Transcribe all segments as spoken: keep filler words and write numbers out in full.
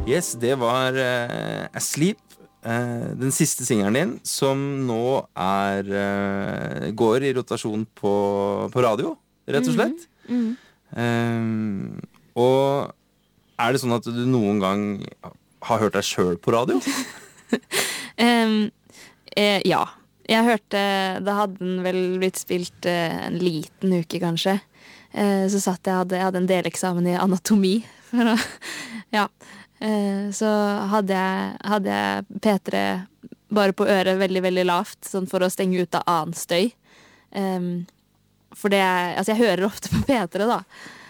Yes, det var uh, Asleep, uh, den siste singeren din, som nå er uh, går i rotasjon på, på radio, rett og slett. Mm, mm. Um, og er det sånn at du noen gang har hørt deg selv på radio? um, eh, ja. Jeg hørte, da hadde den vel blitt spilt eh, en liten uke kanskje. Eh, så satt jeg, hadde, jeg hadde en deleksamen i anatomi. For å, ja. Eh, så hadde jeg, hadde jeg P tre bare på øret veldig, veldig lavt, sånn for å stenge ut av annen støy. Um, for det, altså jeg hører ofte på P tre da.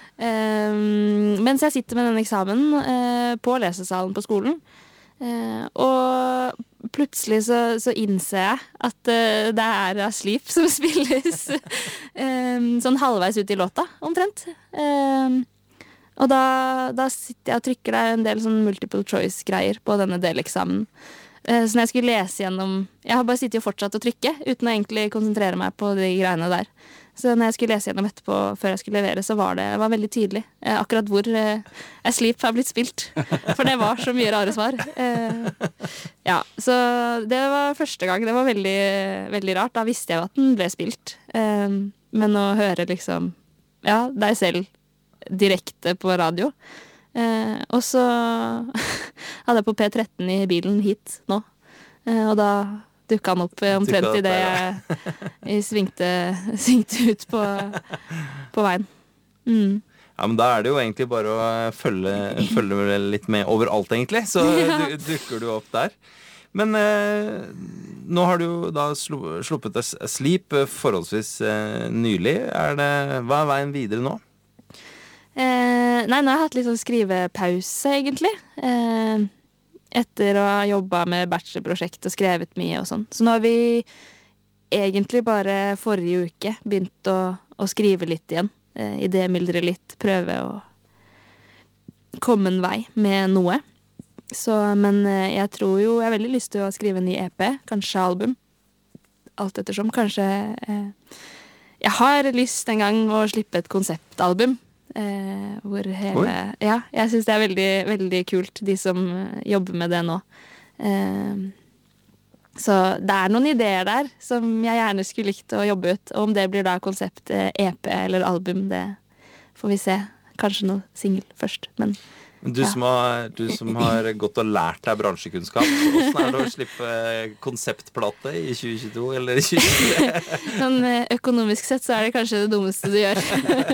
Um, mens jeg sitter med den eksamen uh, på lesesalen på skolen. Uh, og plutselig så, så innser jeg at uh, det er Asleep som spilles um, sånn halvveis ut i låta, omtrent. Um, og da, da sitter jeg og trykker der en del sånn multiple choice-greier på denne deleksamen. Uh, så når jeg skulle lese gjennom Jeg har bare sittet og fortsatt å trykke uten å egentlig konsentrere meg på de greiene der. Så når jeg skulle lese gjennom etterpå før jeg skulle levere, så var det var veldig tydelig eh, akkurat hvor eh, Asleep har blitt spilt. For det var så mye rare svar. Eh, ja, så det var første gang. Det var veldig, veldig rart. Da visste jeg jo at den ble spilt. Eh, men å høre liksom ja, deg selv direkte på radio. Eh, og så hadde jeg på P tretten i bilen hit nå. Eh, og da dukket han opp omtrent i det jeg, jeg svingte, svingte ut på, på veien. Mm. Ja, men da er det jo egentlig bare å følge, følge litt med overalt, egentlig. Så Ja. du, dukker du opp der. Men eh, nå har du jo da slu, sluppet Asleep forholdsvis eh, nylig. Er det, hva er veien videre nå? Eh, nei, nå har jeg hatt litt sånn skrivepause, egentlig. Eh, etter å ha jobbet med bachelorprosjekt og skrevet mye og sånn. Så nå har vi egentlig bare forrige uke begynt å, å skrive litt igjen. Eh, idémyldre litt, prøve å komme en vei med noe. Så, men eh, jeg tror jo, jeg har veldig lyst til å skrive en ny E P, kanskje album. Alt ettersom, kanskje eh, jeg har lyst en gang å slippe et konseptalbum. Eh, hvor hele Oi. Ja, jeg synes det er veldig, veldig kult, de som eh, jobber med det nå. Eh, så det er noen ideer der som jeg gjerne skulle likt å jobbe ut. Og om det blir da konsept eh, E P eller album, det får vi se. Kanskje noe single først, men Du, ja. som har, du som har gått og lært deg bransjekunnskap, hvordan er det å slippe konseptplate i tjue tjueto eller i tjue tjuetre? Sånn eh, økonomisk sett så er det kanskje det dummeste du gjør.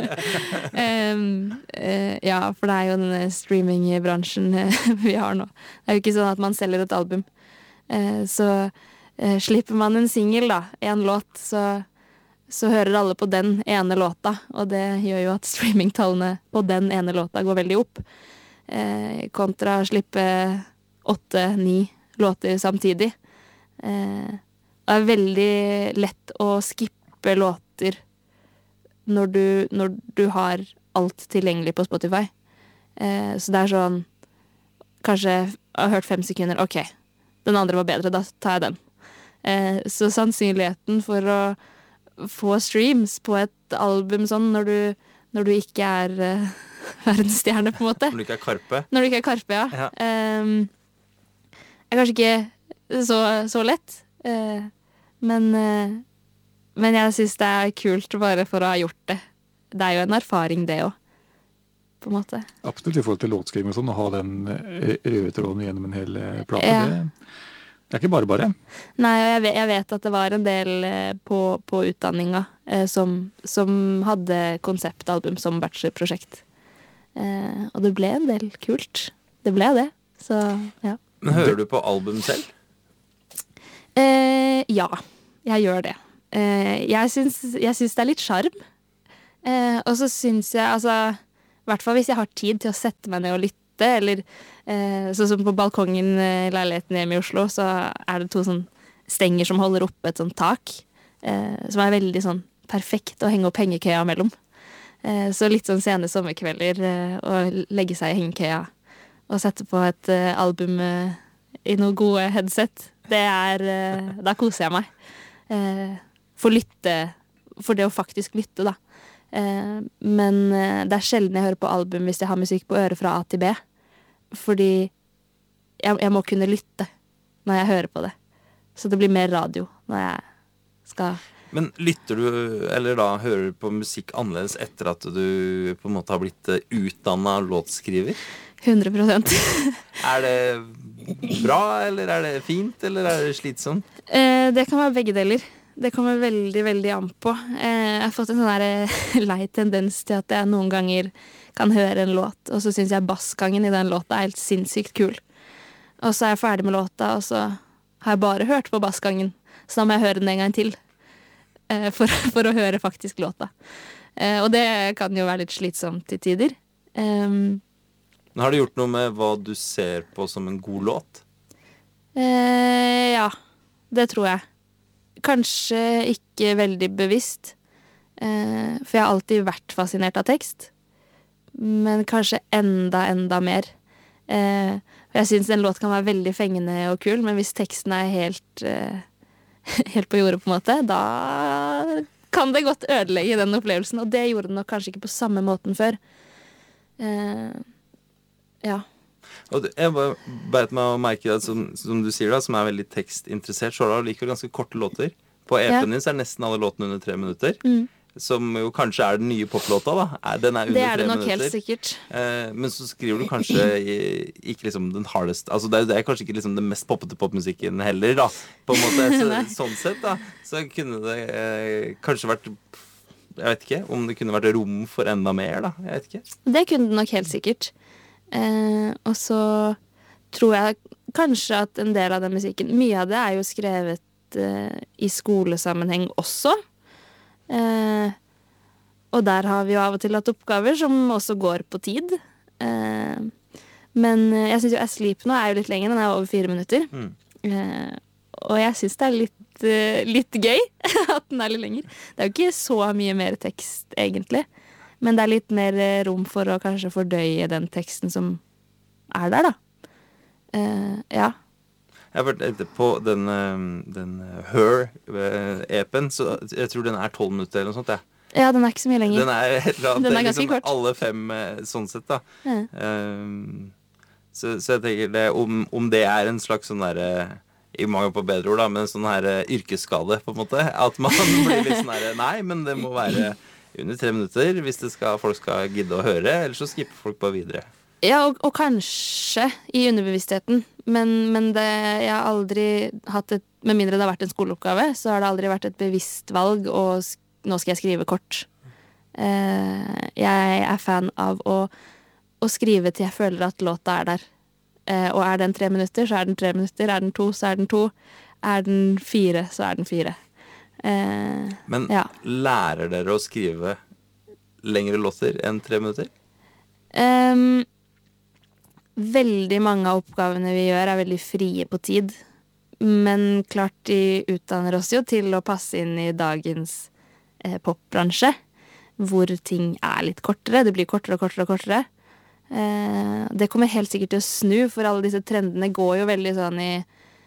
um, eh, ja, for det er jo denne streamingbransjen eh, vi har nå. Det er jo ikke sånn at man selger et album. Eh, så eh, slipper man en single da, en låt, så, så hører alle på den ene låta, og det gjør jo at streamingtallene på den ene låta går veldig opp. Eh, kontra å slippe åtte, ni låter samtidig. Eh, det er veldig lett å skippe låter når du, når du har alt tilgjengelig på Spotify. Eh, så det er sånn kanskje jeg har hørt fem sekunder, ok, den andre var bedre, da tar jeg den. Eh, så sannsynligheten for å få streams på et album sånn når du, når du ikke er eh, verdensstjerne, på en måte. Når du ikke er Karpe? Når du ikke er Karpe, ja. Ja. Um, er kanskje ikke så, så lett, uh, men, uh, men jeg synes det er kult bare for å ha gjort det. Det er jo en erfaring, det også, på en måte. Absolutt i forhold til låtskriving og sånn, å ha den eh, røde tråden gjennom en hel eh, plate. Ja. Det, det er ikke bare bare. Nei, og jeg vet, jeg vet at det var en del uh, på, på utdanninga uh, som, som hadde konseptalbum som bachelorprosjekt. Uh, og det ble en del kult. Det ble det, så ja. Men hører du på album selv? Uh, ja, jeg gjør det. Uh, jeg, syns, jeg syns det er litt sjarm. Uh, og så syns jeg, altså, i hvert fall hvis jeg har tid til å sette meg ned og lytte, eller uh, sånn som på balkongen i leiligheten hjemme i Oslo, så er det to sånn stenger som holder oppe et sånt tak, uh, som er veldig sånn perfekt å henge opp hengekøya mellom. Uh, så litt sånn sene sommerkvelder, uh, og legge seg i hengekøya og sette på et uh, album uh, i noen gode headset. Det er, uh, da koser jeg meg. Uh, for lytte, for det å faktisk lytte da. Uh, men uh, det er sjelden jeg hører på album hvis jeg har musikk på øret fra A til B. Fordi jeg, jeg må kunne lytte når jeg hører på det. Så det blir mer radio når jeg skal... Men lytter du, eller da hører du på musikk annerledes etter at du på en måte har blitt utdannet låtskriver? hundre prosent. Er det bra, eller er det fint, eller er det slitsomt? Eh, det kan være begge deler. Det kommer veldig, veldig an på. Eh, jeg har fått en sånn der eh, lei tendens til at jeg noen ganger kan høre en låt, og så synes jeg bassgangen i den låta er helt sinnssykt kul. Og så er jeg ferdig med låta, og så har jeg bare hørt på bassgangen. Så da må jeg høre den en gang til. For, for å høre faktisk låta. Eh, og det kan jo være litt slitsomt til tider. Um, Men har det gjort noe med hva du ser på som en god låt? eh, ja, det tror jeg. Kanskje ikke veldig bevisst. Eh, for jeg har alltid vært fascinert av tekst. Men kanskje enda, enda mer. Eh, for jeg synes en låt kan være veldig fengende og kul, men hvis teksten er helt... Eh, helt på jordet på en måte, da kan det godt ødelegge den opplevelsen, og det gjorde den nok kanskje ikke på samme måten før. Eh, ja. Og jeg bare beit meg å merke at som, som du sier da, som er veldig tekstinteressert, så har du likevel ganske korte låter. På E P-en Ja. din så er nesten alle låtene under tre minutter. Mm. Som jo kanskje er den nye poplåta da. Er- Den er under Det er tre det nok minutter. helt sikkert. Eh, men så skriver du kanskje i, ikke liksom den hardest. Altså det er, det er kanskje ikke liksom den mest poppete popmusikken heller da. På en måte, Nei. så, sånn sett da. Så kunne det eh, kanskje vært, jeg vet ikke, om det kunne vært rom for enda mer da. Jeg vet ikke. Det kunne det nok helt sikkert. Eh, og så tror jeg kanskje at en del av den musikken, mye av det er jo skrevet eh, i skolesammenheng også. Eh, og der har vi jo av og til hatt oppgaver som også går på tid. Eh, men jeg synes jo Asleep nå er jo litt lenger, den er over fire minutter. Mm. Eh, og jeg synes det er litt, eh, litt gøy at den er litt lenger. Det er jo ikke så mye mer tekst egentlig, men det er litt mer eh, rom for å kanskje fordøye den teksten som er der da. Eh, ja. Jeg har vært etterpå den, eh, den Her-E P-en, så jeg tror den er tolv minutter eller noe sånt, ja. ja, den er ikke så mye lenger. Den er, helt annet, Den er det ganske liksom kort. alle fem eh, sånn sett da. Ja. Um, så, så jeg tenker det, om, om det er en slags sånn der, eh, i mangel på bedre ord da, men en sånn her eh, yrkesskade på en måte, at man blir litt sånn her, nei, men det må være under tre minutter hvis det skal, folk skal gidde å høre, eller så skipper folk bare videre. Ja, og, og kanskje i underbevisstheten, men, men det, jeg har aldri hatt et, med mindre det har vært en skoleoppgave, så har det aldri vært et bevisst valg, og sk- nå skal jeg skrive kort. Eh, jeg er fan av å, å skrive til jeg føler at låta er der. Eh, og er den tre minutter, så er den tre minutter. Er den to, så er den to. Er den fire, så er den fire. Eh, Men ja. lærer dere å skrive lengre låter enn tre minutter? Um, veldig mange av oppgavene vi gjør er veldig frie på tid. Men klart de utdanner oss jo til å passe inn i dagens eh, popbransje, hvor ting er litt kortere. Det blir kortere og kortere og kortere. Eh, det kommer helt sikkert til å snu, for alle disse trendene går jo veldig sånn i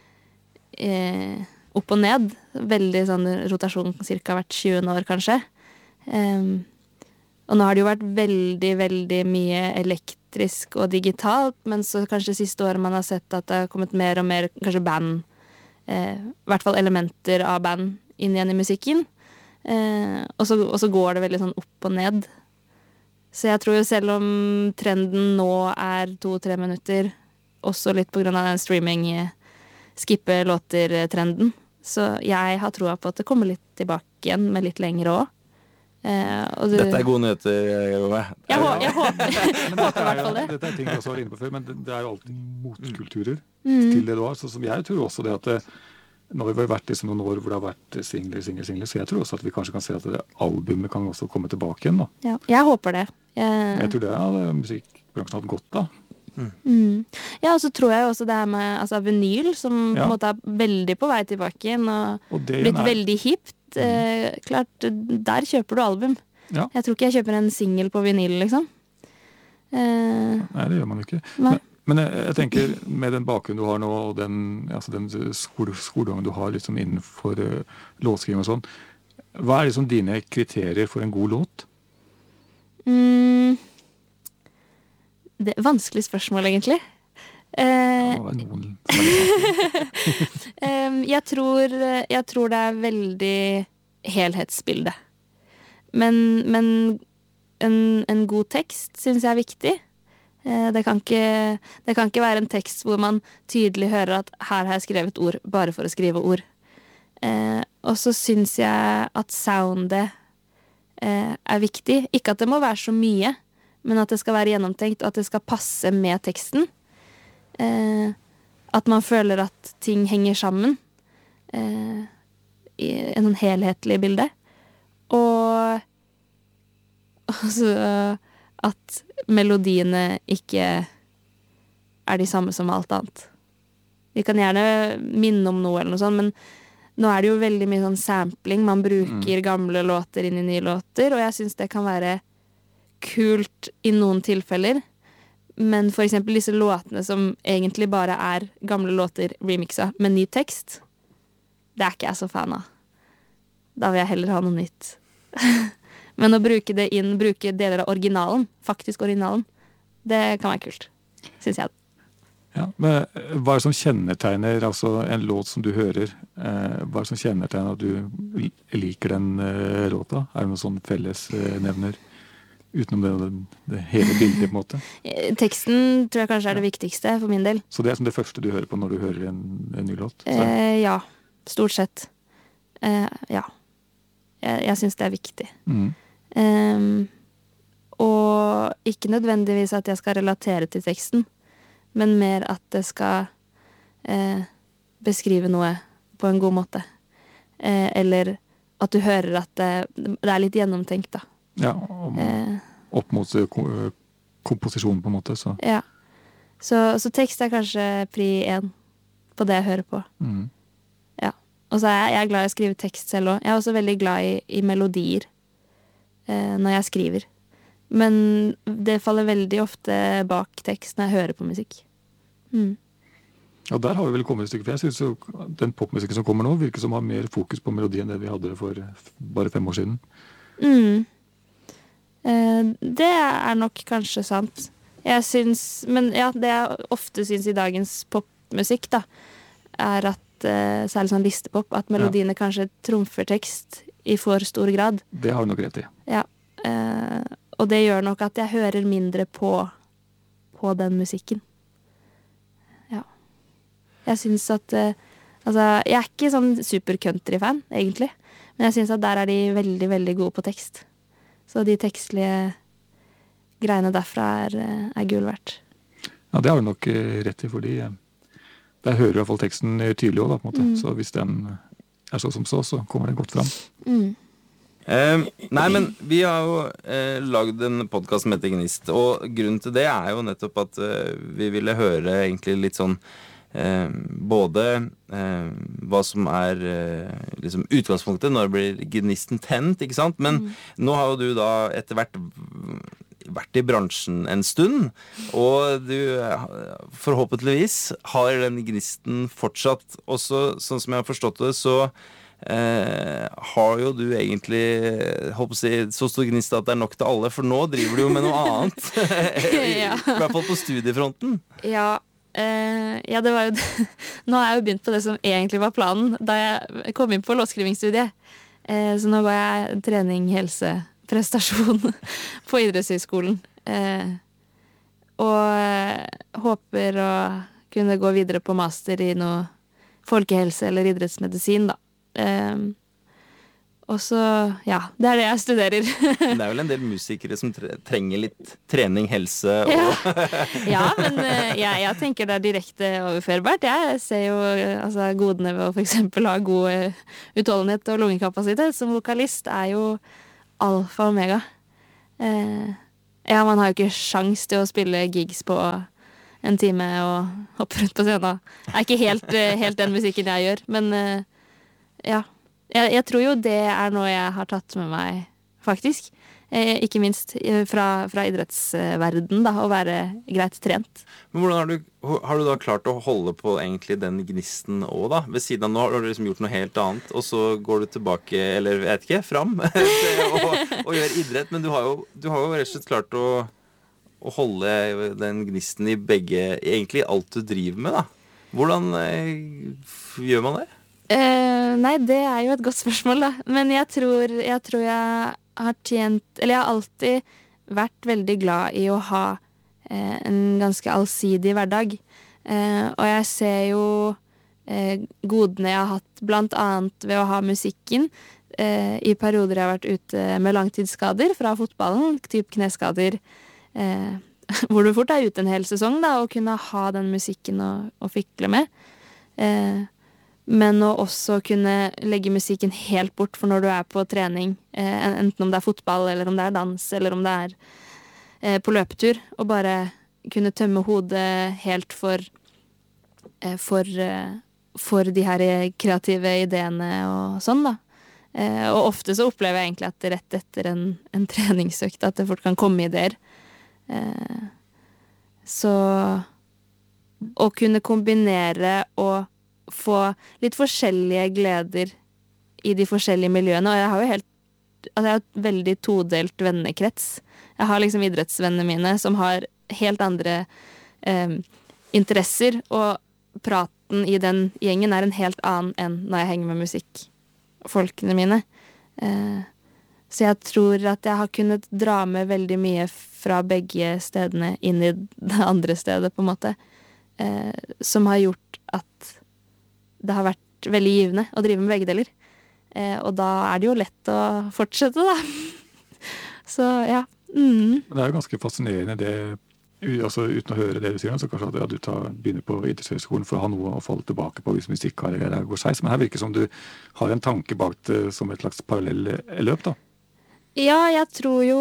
eh, opp og ned. Veldig sånn rotasjon cirka hvert tjuende år, kanskje. Um, og nå har det jo vært veldig, veldig mye elektrisk og digitalt, men så kanskje siste året man har sett at det har kommet mer og mer kanskje band, eh, i hvert fall elementer av band inn igjen i musikken. Eh, og, så, og så går det veldig sånn opp og ned. Så jeg tror jo selv om trenden nå er to-tre minutter, også litt på grunn av den streaming skippe låter-trenden, så jeg har troa på at det kommer litt tilbake igjen med litt lengre også. Eh, og du, Dette er gode nyheter, Jove. jeg, hå- jeg håper, Men dette håper i er, hvert jo, fall det. dette er ting vi også var inne på før, men det, det er jo alltid motkulturer Mm. til det du har. Så som jeg tror også det at det, nå har vi vært liksom noen år hvor det har vært singler, singler, singler, så jeg tror også at vi kanskje kan se at det albumet kan også komme tilbake igjen da. Ja, jeg håper det. Jeg, Jeg tror det hadde musikkbransjen hatt godt da. mm. Ja, og så tror jeg jo også det her med altså, vinyl, som på Ja. en måte er veldig på vei tilbake igjen, og Og det blitt igjen er, veldig hipt. Eh, klart, der kjøper du album. Ja. Jeg tror ikke jeg kjøper en single på vinyl, liksom. Eh, nei, det gjør man jo ikke. Nei. Men, men jeg, jeg tenker med den bakgrunnen du har nå, og den, altså den skole, skolegangen du har liksom innenfor uh, låtskriving og sånn, hva er liksom dine kriterier for en god låt? mm, det er et vanskelig spørsmål, egentlig. Eh, Det må være noen som er litt Em, jeg, tror, jeg tror det er veldig helhetsbilde. Men, men en, en god tekst synes jeg er viktig. Eh, det, kan ikke, det kan ikke være en tekst hvor man tydelig hører at her har jeg skrevet ord bare for å skrive ord. Eh, og så synes jeg at soundet eh, er viktig. Ikke at det må være så mye, men at det skal være gjennomtenkt, og at det skal passe med teksten. Eh, at man føler at ting henger sammen eh, i en sånn helhetlig bilde. Og også at melodiene ikke er de samme som alt annet. De kan gjerne minne om noe eller noe sånt, men nå er det jo veldig mye sånn sampling. Man bruker mm. gamle låter inn i nye låter, og jeg synes det kan være kult i noen tilfeller. Men for eksempel disse låtene som egentlig bare er gamle låter remixa med ny tekst, det er ikke jeg så fan av. Da vil jeg heller ha noe nytt. Men å bruke det inn, bruke deler av originalen, faktisk originalen, det kan være kult, synes jeg. Ja, men hva er det som kjennetegner altså en låt som du hører? Eh, hva er det som kjennetegner at du liker den eh, låta? Er det noen sånn fellesnevner utenom det, det, det hele bildet på en måte? Teksten tror jeg kanskje er det viktigste for min del. Så det er som det første du hører på når du hører en, en ny låt? Eh, ja, stort sett. Eh, ja. Jeg, jeg synes det er viktig. Mm. Um, og ikke nødvendigvis at jeg skal relatere til teksten, men mer at det skal eh, beskrive noe på en god måte. Eh, eller at du hører at det, det er litt gjennomtenkt, da. Ja, om, eh, opp mot komposisjonen på en måte, så. Ja. Så, så tekst er kanskje pri én på det jeg hører på. Mm. Ja. Og så er jeg, jeg er glad i å skrive tekst selv også. Jeg er også veldig glad i, i melodier eh, når jeg skriver. Men det faller veldig ofte bak tekst når jeg hører på musikk. Mm. Ja, der har vi vel kommet et stykke. For jeg synes jo den popmusikken som kommer nå virker som har mer fokus på melodien enn det vi hadde for bare fem år siden. Mm. Eh, det er nok kanskje sant. Jeg synes, men ja, det jeg ofte synes i dagens popmusikk da, er at, eh, særlig sånn listepop, at melodiene ja. kanskje trumfer tekst i for stor grad. Det har du nok rett i. Ja, eh, og det gjør nok at jeg hører mindre på, på den musikken. Ja. Jeg synes at eh, altså, jeg er ikke sånn super country-fan, egentlig. Men jeg synes at der er de veldig, veldig gode på tekst. Så de tekstlige greiene derfra er, er gull verdt. Ja, det har du nok rett i, fordi der hører i hvert fall teksten tydelig også, da, på en måte. Mm. Så hvis den er så som så, så kommer den godt fram. Mm. Eh, nei, men vi har jo eh, lagd en podcast som heter Gnist, og grunnen til det er jo nettopp at eh, vi ville høre egentlig litt sånn eh, både eh, hva som er eh, liksom utgangspunktet når det blir gnisten tent, ikke sant? Men mm. nå har jo du da etter hvert vært i bransjen en stund, og du forhåpentligvis har den gnisten fortsatt. Også sånn som jeg har forstått det, så Eh, har jo du egentlig håper å si, så stor gnist at det er nok til alle, for nå driver du jo med noe annet. Ja. I hvert fall på studiefronten. Ja, eh, ja, det var jo det. Nå har jeg jo begynt på det som egentlig var planen da jeg kom inn på låtskrivingsstudiet. Eh, så nå går jeg trening, helse, prestasjon på idrettshøyskolen. Eh, og håper å kunne gå videre på master i noe folkehelse eller idrettsmedisin, da. Um, og så, ja, det er det jeg studerer. Det er vel en del musikere som tre- trenger litt trening, helse og ja. ja, men uh, jeg, jeg tenker det er direkte overførbart. Jeg ser jo altså, godene ved å for eksempel ha god uh, utholdenhet og lungekapasitet som vokalist er jo alfa og omega. Uh, ja, man har jo ikke sjans til å spille gigs på en time og hoppe rundt på scenen. Det er ikke helt, uh, helt den musikken jeg gjør, men uh, ja, jeg, jeg tror jo det er noe jeg har tatt med meg, faktisk. Eh, ikke minst fra, fra idrettsverden, da, å være greit trent. Men hvordan har du, har du da klart å holde på egentlig den gnisten også, da? Ved siden av nå har du liksom gjort noe helt annet, og så går du tilbake, eller jeg vet ikke, fram, og, og gjør idrett. Men du har jo, du har jo rett og slett klart å, å holde den gnisten i begge, egentlig alt du driver med, da? Hvordan eh, gjør man det? Eh, nei, det er jo et godt spørsmål, da. Men jeg tror, jeg tror jeg har tjent Eller jeg har alltid vært veldig glad i å ha eh, en ganske allsidig hverdag. Eh, og jeg ser jo eh, godene jeg har hatt blant annet ved å ha musikken. Eh, I perioder jeg har vært ute med langtidsskader fra fotballen, typ kneskader, eh, hvor du fort er ute en hel sesong, da, og kunne ha den musikken å, å fikle med. Eh, men å også kunne legge musikken helt bort for når du er på trening, eh, enten om det er fotball, eller om det er dans, eller om det er eh, på løpetur, og bare kunne tømme hodet helt for, eh, for, eh, for de her kreative ideene og sånn, da. Eh, og ofte så opplever jeg egentlig at rett etter en, en treningsøkt at det fort kan komme ideer. Eh, så å kunne kombinere og få litt forskjellige gleder i de forskjellige miljøene, og jeg har jo helt altså jeg har et veldig todelt vennekrets. Jeg har liksom idrettsvennene mine som har helt andre eh, interesser, og praten i den gjengen er en helt annen enn når jeg henger med musikk. Folkene mine. Eh, så jeg tror at jeg har kunnet dra med veldig mye fra begge stedene inn i det andre stedet, på en måte. Eh, som har gjort at det har vært veldig givende å drive med begge deler. Eh, og da er det jo lett å fortsette, da. Så ja. Mm. Det er jo ganske fascinerende det, altså uten å høre det du sier, så kanskje at ja, du tar, begynner på idrettshøyskolen for å ha noe å falle tilbake på hvis musikkarriere går skeis, men her virker det som du har en tanke bak det som et slags parallelløp, da. Ja, jeg tror jo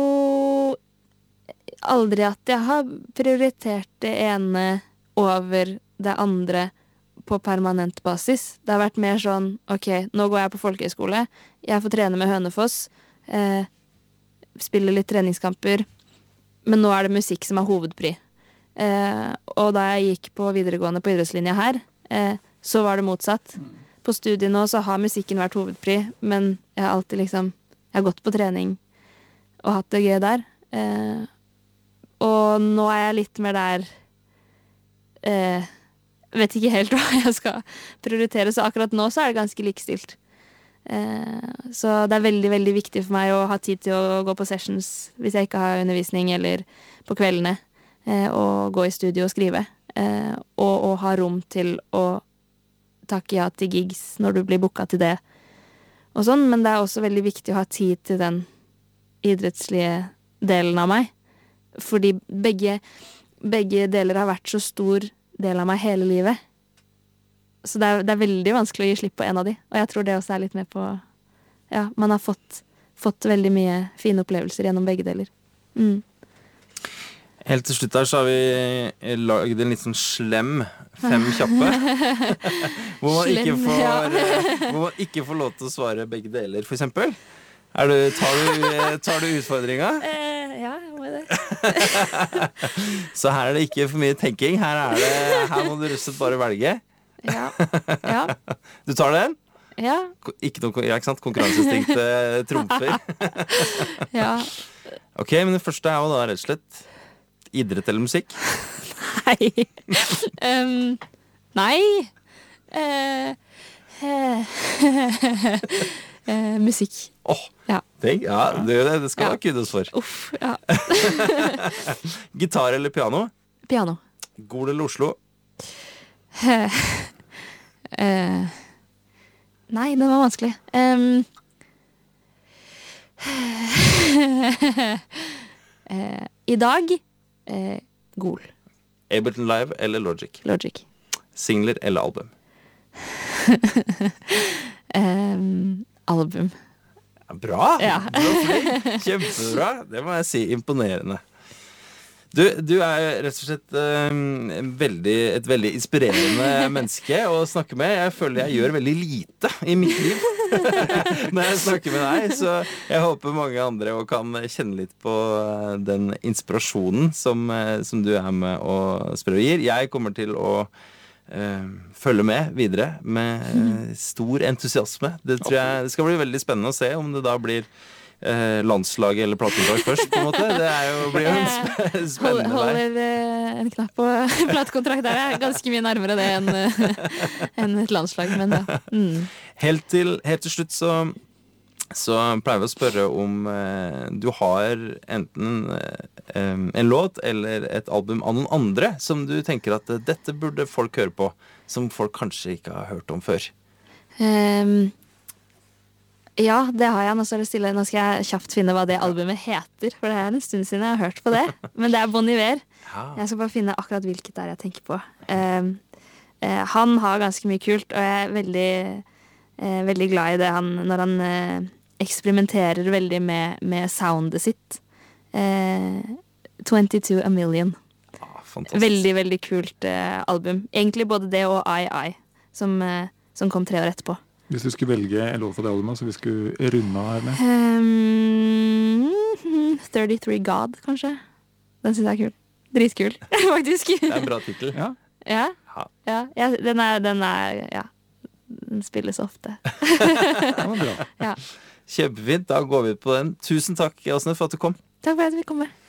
aldri at jeg har prioritert det ene over det andre på permanent basis. Det har vært mer sånn, ok, nå går jeg på folkehøyskole, jeg får trene med Hønefoss, eh, spille litt treningskamper, men nå er det musikk som er hovedpri. Eh, og da jeg gikk på videregående på idrettslinja her, eh, så var det motsatt. På studiet nå så har musikken vært hovedpri, men jeg har alltid liksom, jeg har gått på trening og hatt det gøy der. Eh, og nå er jeg litt mer der, eh, vet ikke helt hva jeg skal prioritere, så akkurat nå så er det ganske likestilt. Eh, så det er veldig, veldig viktig for meg å ha tid til å gå på sessions hvis jeg ikke har undervisning, eller på kveldene, eh, og gå i studio og skrive, eh, og, og ha rom til å takke ja til gigs når du blir booka til det og sånn, men det er også veldig viktig å ha tid til den idrettslige delen av meg, fordi begge, begge deler har vært så stor del av meg hele livet. Så det er, det er veldig vanskelig å gi slipp på en av de. Og jeg tror det også er litt med på ja, man har fått, fått veldig mye fine opplevelser gjennom begge deler. Mm. Helt til slutt her så har vi laget en litt sånn slem fem kjappe. hvor, man ikke Slem, får, ja. hvor man ikke får lov til å svare begge deler, for eksempel. Er du, tar, du, tar du utfordringa? Eh, ja, jeg må det. Så her er det ikke for mye tenking. Her, er det, her må du rett og slett bare velge. Ja. Ja. Du tar den? Ja. Ikke noe, ja, ikke sant? Konkurranseinstinktet trumfer. Ja. Ok, men det første er jo da rett og slett idrett eller musikk? Nei. um, nei. Uh, uh, uh, musikk. Åh, oh, ja. Det, ja, det, det skal ja. Da kuddes for. Uff, ja. Gitar eller piano? Piano. Gol eller Oslo? Uh, uh, nei, den var vanskelig. Um, uh, I dag uh, Gol. Ableton Live eller Logic? Logic. Singler eller album? um, album. Ja, bra! Ja. Bra, kjempebra. Det må jeg si. Imponerende. Du, du er rett og slett um, veldig, et veldig inspirerende menneske å snakke med. Jeg føler jeg gjør veldig lite i mitt liv når jeg snakker med deg. Så jeg håper mange andre også kan kjenne litt på den inspirasjonen som, som du er med og spør og gir. Jeg kommer til å uh, følge med videre med uh, stor entusiasme. Det tror jeg det skal bli veldig spennende å se om det da blir eh, landslaget eller platekontrakt først, på en måte. Det er jo, blir jo en sp Hold, spennende vei. holder eh, en knapp på platekontrakt der. Jeg er ganske mye nærmere det enn eh, enn et landslag, men ja. Mm. Helt til, helt til slutt så, så pleier vi å spørre om eh, du har enten eh, en låt eller et album av noen andre som du tenker at eh, dette burde folk høre på, som folk kanskje ikke har hørt om før. Um, ja, det har jeg. Nå skal, jeg stille, nå skal jeg kjapt finne hva det albumet heter, for det er en stund siden jeg har hørt på det. Men det er Bon Iver. Ja. Jeg skal bare finne akkurat hvilket det er jeg tenker på. Um, uh, han har ganske mye kult, og jeg er veldig, uh, veldig glad i det han, når han uh, eksperimenterer veldig med, med soundet sitt. Uh, twenty-two a million. Ah, fantastisk. Veldig, veldig kult uh, album. Egentlig både det og I I, som, uh, som kom tre år etterpå. Hvis du skulle velge en låt fra det albumet, så vi skulle runde av her med. Um, thirty-three God, kanskje. Den synes jeg er kul. Dritkul, faktisk. Det er en bra tittel. Ja, Ja, Ja. ja, ja den, er, den er Ja. Den spilles ofte. det var bra. Ja. Kjempefint, da går vi på den. Tusen takk, Åsne, for at du kom. Takk for at vi kom med.